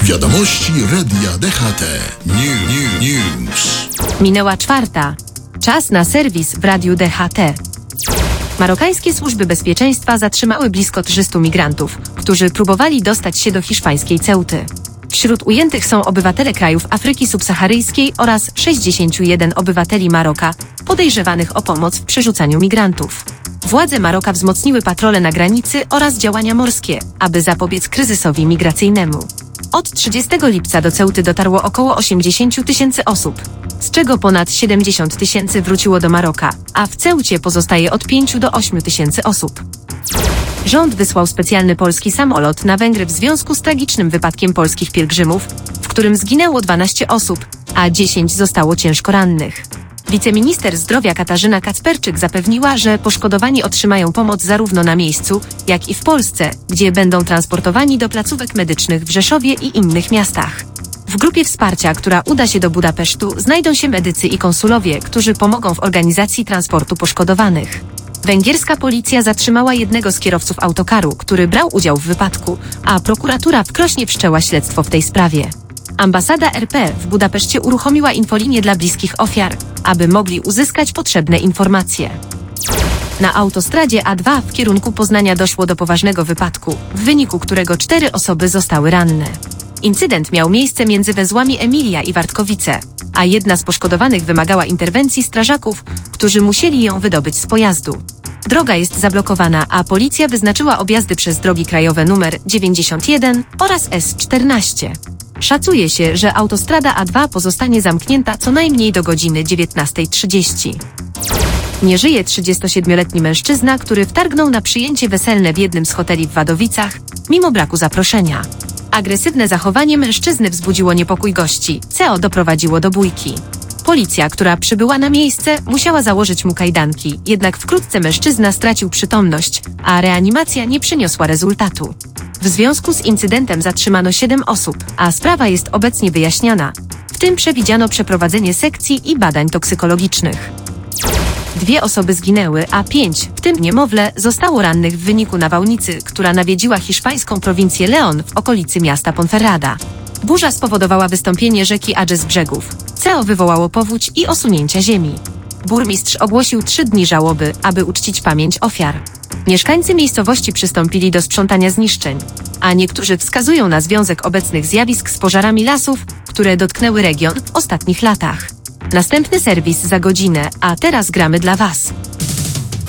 Wiadomości Radia DHT. News. Minęła 4:00. Czas na serwis w Radiu DHT. Marokańskie służby bezpieczeństwa zatrzymały blisko 300 migrantów, którzy próbowali dostać się do hiszpańskiej Ceuty. Wśród ujętych są obywatele krajów Afryki Subsaharyjskiej oraz 61 obywateli Maroka, podejrzewanych o pomoc w przerzucaniu migrantów. Władze Maroka wzmocniły patrole na granicy oraz działania morskie, aby zapobiec kryzysowi migracyjnemu. Od 30 lipca do Ceuty dotarło około 80 tysięcy osób, z czego ponad 70 tysięcy wróciło do Maroka, a w Ceucie pozostaje od 5 do 8 tysięcy osób. Rząd wysłał specjalny polski samolot na Węgry w związku z tragicznym wypadkiem polskich pielgrzymów, w którym zginęło 12 osób, a 10 zostało ciężko rannych. Wiceminister zdrowia Katarzyna Kacperczyk zapewniła, że poszkodowani otrzymają pomoc zarówno na miejscu, jak i w Polsce, gdzie będą transportowani do placówek medycznych w Rzeszowie i innych miastach. W grupie wsparcia, która uda się do Budapesztu, znajdą się medycy i konsulowie, którzy pomogą w organizacji transportu poszkodowanych. Węgierska policja zatrzymała jednego z kierowców autokaru, który brał udział w wypadku, a prokuratura w Krośnie wszczęła śledztwo w tej sprawie. Ambasada RP w Budapeszcie uruchomiła infolinię dla bliskich ofiar, aby mogli uzyskać potrzebne informacje. Na autostradzie A2 w kierunku Poznania doszło do poważnego wypadku, w wyniku którego 4 osoby zostały ranne. Incydent miał miejsce między węzłami Emilia i Wartkowice, a jedna z poszkodowanych wymagała interwencji strażaków, którzy musieli ją wydobyć z pojazdu. Droga jest zablokowana, a policja wyznaczyła objazdy przez drogi krajowe nr 91 oraz S14. Szacuje się, że autostrada A2 pozostanie zamknięta co najmniej do godziny 19:30. Nie żyje 37-letni mężczyzna, który wtargnął na przyjęcie weselne w jednym z hoteli w Wadowicach, mimo braku zaproszenia. Agresywne zachowanie mężczyzny wzbudziło niepokój gości, co doprowadziło do bójki. Policja, która przybyła na miejsce, musiała założyć mu kajdanki, jednak wkrótce mężczyzna stracił przytomność, a reanimacja nie przyniosła rezultatu. W związku z incydentem zatrzymano 7 osób, a sprawa jest obecnie wyjaśniana. W tym przewidziano przeprowadzenie sekcji i badań toksykologicznych. 2 osoby zginęły, a 5, w tym niemowlę, zostało rannych w wyniku nawałnicy, która nawiedziła hiszpańską prowincję León w okolicy miasta Ponferrada. Burza spowodowała wystąpienie rzeki Adże z brzegów, co wywołało powódź i osunięcia ziemi. Burmistrz ogłosił 3 dni żałoby, aby uczcić pamięć ofiar. Mieszkańcy miejscowości przystąpili do sprzątania zniszczeń, a niektórzy wskazują na związek obecnych zjawisk z pożarami lasów, które dotknęły region w ostatnich latach. Następny serwis za godzinę, a teraz gramy dla Was.